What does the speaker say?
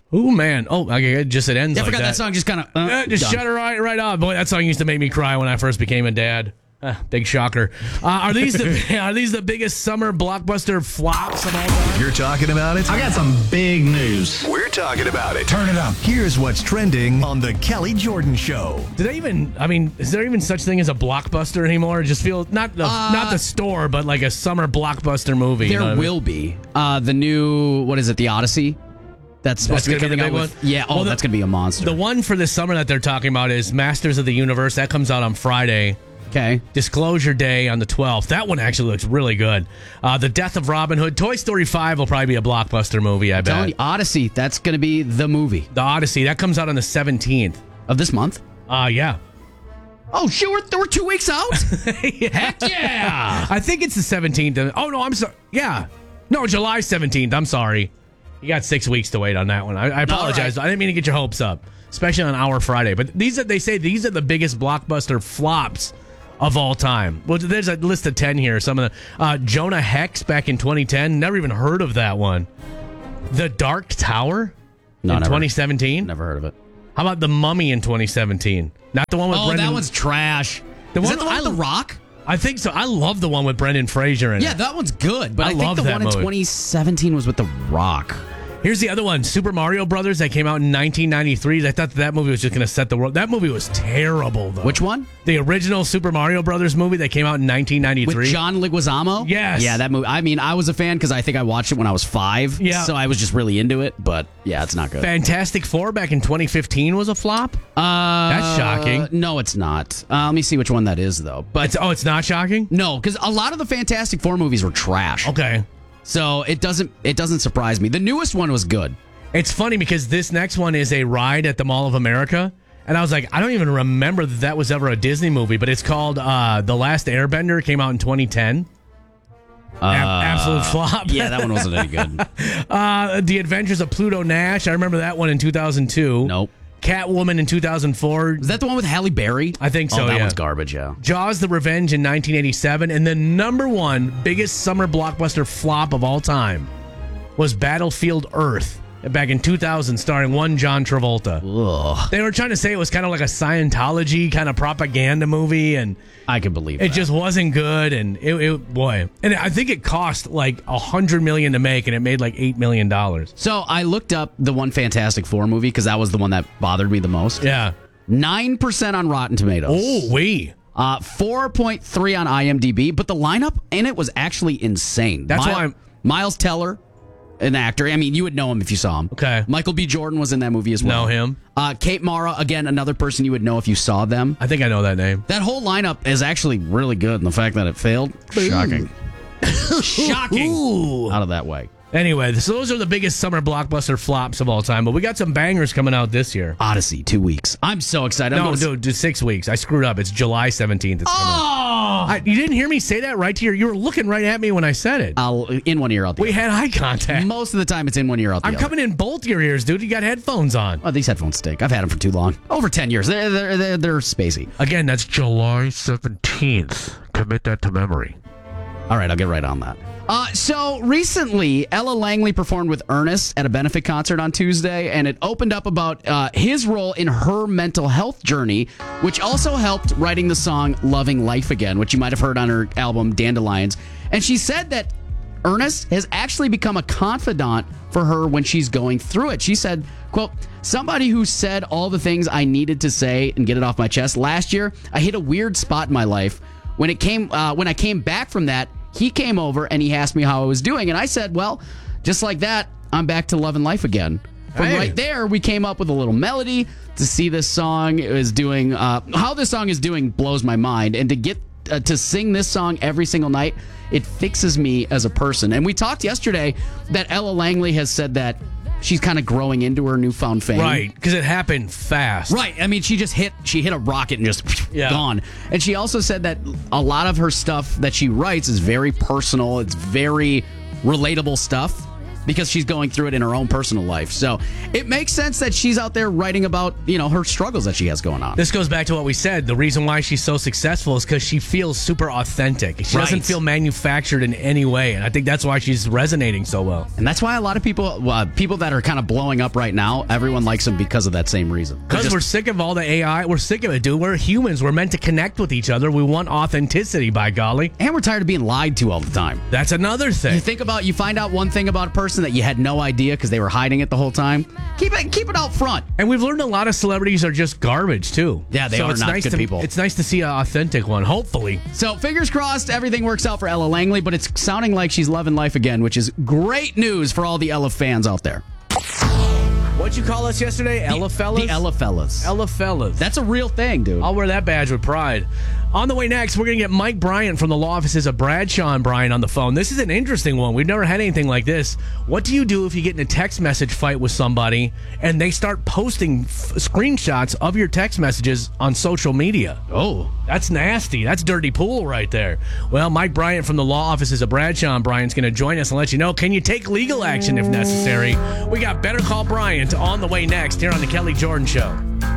Ooh, man. Oh, okay, just it ends I like forgot that song just kind of... just shut it right off. Boy, that song used to make me cry when I first became a dad. Big shocker. Are these the biggest summer blockbuster flops of all time? You're talking about it? I got some big news. We're talking about it. Turn it up. Here's what's trending on The Kelly Jordan Show. Is there even such thing as a blockbuster anymore? It just feels, not the store, but like a summer blockbuster movie. There will be. The new, what is it, The Odyssey? That's supposed to be gonna be the coming big out with, one? yeah, Well, that's going to be a monster. The one for this summer that they're talking about is Masters of the Universe. That comes out on Friday. Okay. Disclosure Day on the 12th. That one actually looks really good. The Death of Robin Hood. Toy Story 5 will probably be a blockbuster movie, I bet. Odyssey, that's going to be the movie. The Odyssey, that comes out on the 17th. Of this month? Yeah. Oh, shit, we're 2 weeks out? Heck yeah! I think it's the 17th. Oh, no, I'm sorry. Yeah. No, July 17th. I'm sorry. You got 6 weeks to wait on that one. I apologize. Right. I didn't mean to get your hopes up, especially on our Friday. But they say these are the biggest blockbuster flops of all time. Well, there's a list of 10 here. Some of the Jonah Hex back in 2010. Never even heard of that one. The Dark Tower in 2017. Never heard of it. How about The Mummy in 2017? Not the one with Brendan. Oh, that one's trash. Is that the one with The Rock? I think so. I love the one with Brendan Fraser in it. Yeah, that one's good. But I think love the that one in movie. 2017 was with The Rock. Here's the other one, Super Mario Brothers, that came out in 1993. I thought that movie was just going to set the world. That movie was terrible, though. Which one? The original Super Mario Brothers movie that came out in 1993. With John Leguizamo? Yes. Yeah, that movie. I mean, I was a fan because I think I watched it when I was 5. Yeah. So I was just really into it. But yeah, it's not good. Fantastic Four back in 2015 was a flop? That's shocking. No, it's not. Let me see which one that is, though. But It's not shocking? no, because a lot of the Fantastic Four movies were trash. Okay. So it doesn't surprise me. The newest one was good. It's funny because this next one is a ride at the Mall of America. And I was like, I don't even remember that was ever a Disney movie, but it's called The Last Airbender. It came out in 2010. Absolute flop. Yeah, that one wasn't any good. The Adventures of Pluto Nash. I remember that one in 2002. Nope. Catwoman in 2004. Is that the one with Halle Berry? I think so, that yeah. one's garbage, yeah. Jaws the Revenge in 1987. And the number one biggest summer blockbuster flop of all time was Battlefield Earth back in 2000, starring one John Travolta. Ugh. They were trying to say it was kind of like a Scientology kind of propaganda movie, and I can believe it that. just wasn't good. And and I think it cost like $100 million to make, and it made like $8 million. So I looked up the one Fantastic Four movie because that was the one that bothered me the most. Yeah, 9% on Rotten Tomatoes. Oh, 4.3 on IMDb, but the lineup in it was actually insane. That's why I'm... Miles Teller, an actor. I mean, you would know him if you saw him. Okay. Michael B. Jordan was in that movie as well. Know him. Kate Mara, again, another person you would know if you saw them. I think I know that name. That whole lineup is actually really good, and the fact that it failed, shocking. Shocking. Out of that way. Anyway, so those are the biggest summer blockbuster flops of all time, but we got some bangers coming out this year. Odyssey, 2 weeks. I'm so excited. No, dude, 6 weeks. I screwed up. It's July 17th. It's coming out. You didn't hear me say that right to you were looking right at me when I said it. In one ear, out the We had eye contact. Most of the time, it's in one ear, out the I'm other. coming in both your ears, dude. You got headphones on. Oh, these headphones stink. I've had them for too long. Over 10 years. They're spacey. Again, that's July 17th. Commit that to memory. All right, I'll get right on that. So recently, Ella Langley performed with Ernest at a benefit concert on Tuesday, and it opened up about his role in her mental health journey, which also helped writing the song Loving Life Again, which you might have heard on her album Dandelions. And she said that Ernest has actually become a confidant for her when she's going through it. She said, quote, "Somebody who said all the things I needed to say and get it off my chest. Last year, I hit a weird spot in my life. When I came back from that, he came over and he asked me how I was doing. And I said, well, just like that, I'm back to loving life again." From right there, we came up with a little melody to see this song is doing. How this song is doing blows my mind. And to get to sing this song every single night, it fixes me as a person. And we talked yesterday that Ella Langley has said that she's kind of growing into her newfound fame. Right, because it happened fast. Right. I mean, she hit a rocket and just gone. And she also said that a lot of her stuff that she writes is very personal. It's very relatable stuff. because she's going through it in her own personal life. So it makes sense that she's out there writing about, her struggles that she has going on. This goes back to what we said. The reason why she's so successful is because she feels super authentic. She doesn't feel manufactured in any way, and I think that's why she's resonating so well. And that's why a lot of people that are kind of blowing up right now, everyone likes them because of that same reason. Because we're sick of all the AI. We're sick of it, dude. We're humans. We're meant to connect with each other. We want authenticity, by golly. And we're tired of being lied to all the time. That's another thing. You find out one thing about a person that you had no idea because they were hiding it the whole time. Keep it out front. And we've learned a lot of celebrities are just garbage, too. Yeah, they are not good people. It's nice to see an authentic one, hopefully. So, fingers crossed, everything works out for Ella Langley, but it's sounding like she's loving life again, which is great news for all the Ella fans out there. What'd you call us yesterday? Ella Fellas? The Ella Fellas. Ella Fellas. That's a real thing, dude. I'll wear that badge with pride. On the way next, we're going to get Mike Bryant from the law offices of Bradshaw and Bryant on the phone. This is an interesting one. We've never had anything like this. What do you do if you get in a text message fight with somebody and they start posting screenshots of your text messages on social media? Oh. That's nasty. That's dirty pool right there. Well, Mike Bryant from the law offices of Bradshaw and Bryant's going to join us and let you know, can you take legal action if necessary? We got Better Call Bryant on the way next here on the Kelly Jordan Show.